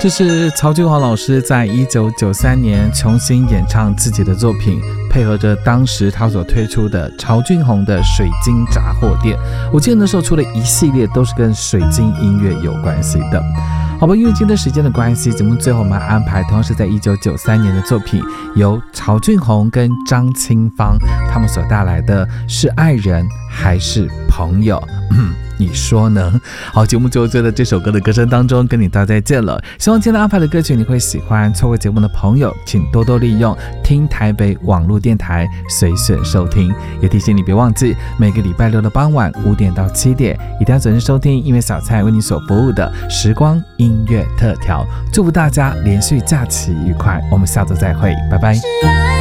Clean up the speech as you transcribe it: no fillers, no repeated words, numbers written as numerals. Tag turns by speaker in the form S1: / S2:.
S1: 这是曹俊宏老师在1993年重新演唱自己的作品，配合着当时他所推出的曹俊宏的水晶杂货店。我记得那时候出了一系列都是跟水晶音乐有关系的。好吧，因为今天时间的关系，节目最后我们安排同样是在1993年的作品，由曹俊宏跟张清芳他们所带来的是爱人还是朋友？你说呢？好，节目最后就在这首歌的歌声当中跟你道再见了。希望今天安排的歌曲你会喜欢，错过节目的朋友请多多利用听台北网络电台随选收听，也提醒你别忘记每个礼拜六的傍晚5点到7点一定要准时收听音乐小菜为你所服务的时光音乐特调。祝福大家连续假期愉快，我们下周再会，拜拜。